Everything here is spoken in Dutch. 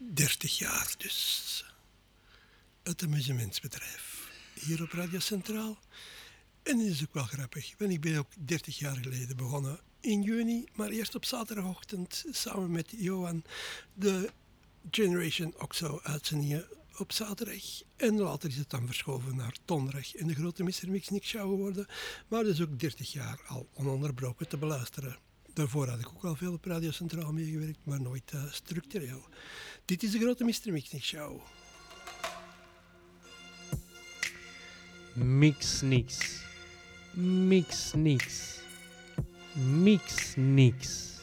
30 jaar dus. Het amusementsbedrijf. Hier op Radio Centraal. En het is ook wel grappig, want ik ben ook 30 jaar geleden begonnen in juni, maar eerst op zaterdagochtend samen met Johan de Generation OXO uitzendingen op zaterdag. En later is het dan verschoven naar donderdag en de grote Mr. Mix Nick Show geworden. Maar dus ook 30 jaar al ononderbroken te beluisteren. Daarvoor had ik ook al veel op Radio Centraal meegewerkt, maar nooit structureel. Dit is de grote Mr. Mix Nick Show. Mix niks. Mix niks. Mix niks.